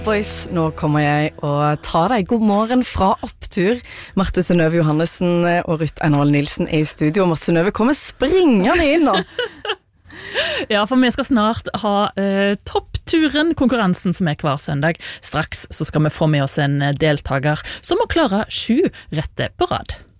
Boys, nå kommer jeg og tar deg. God morgen fra opptur. Marte Synnøve Johannessen og Ruth Einhold Nilsen er i studio. Marte Synnøve kommer springende inn nå. Ja, for vi skal snart ha toppturen, konkurransen som er hver søndag. Straks så skal vi få med oss en deltaker som må klare 7 rette på rad.